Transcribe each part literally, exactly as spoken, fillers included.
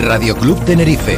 Radio Club Tenerife.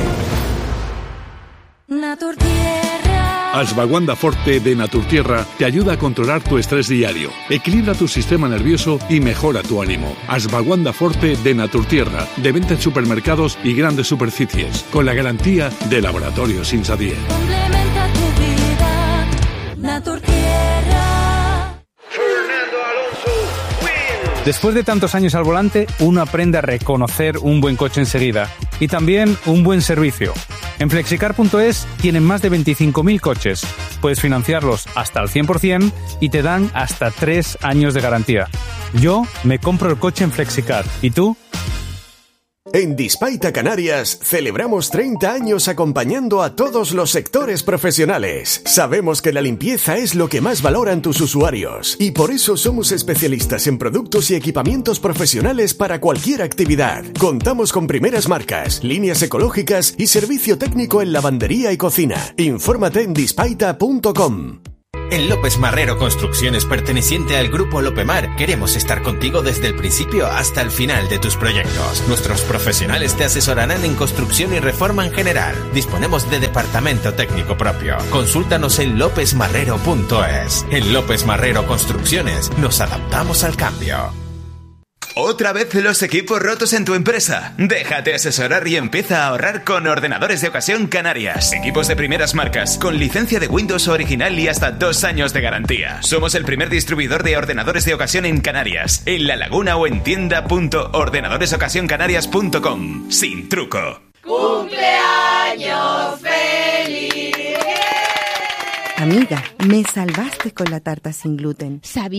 Ashwagandha Forte de Naturtierra te ayuda a controlar tu estrés diario, equilibra tu sistema nervioso y mejora tu ánimo. Ashwagandha Forte de Naturtierra, de venta en supermercados y grandes superficies, con la garantía de Laboratorios Insadier. Complementa tu vida, Naturtierra. Fernando Alonso, win. Después de tantos años al volante, uno aprende a reconocer un buen coche enseguida y también un buen servicio. En flexicar punto es tienen más de veinticinco mil coches. Puedes financiarlos hasta al cien por ciento y te dan hasta tres años de garantía. Yo me compro el coche en Flexicar. ¿Y tú? En Dispaita Canarias celebramos treinta años acompañando a todos los sectores profesionales. Sabemos que la limpieza es lo que más valoran tus usuarios y por eso somos especialistas en productos y equipamientos profesionales para cualquier actividad. Contamos con primeras marcas, líneas ecológicas y servicio técnico en lavandería y cocina. Infórmate en dispaita punto com. En López Marrero Construcciones, perteneciente al Grupo Lopemar, queremos estar contigo desde el principio hasta el final de tus proyectos. Nuestros profesionales te asesorarán en construcción y reforma en general. Disponemos de departamento técnico propio. Consúltanos en lópez marrero punto es. En López Marrero Construcciones nos adaptamos al cambio. ¿Otra vez los equipos rotos en tu empresa? Déjate asesorar y empieza a ahorrar con Ordenadores de Ocasión Canarias. Equipos de primeras marcas, con licencia de Windows original y hasta dos años de garantía. Somos el primer distribuidor de ordenadores de ocasión en Canarias, en La Laguna o en tienda punto ordenadores ocasión canarias punto com. Sin truco. ¡Cumpleaños feliz! Amiga, me salvaste con la tarta sin gluten. ¿Sabías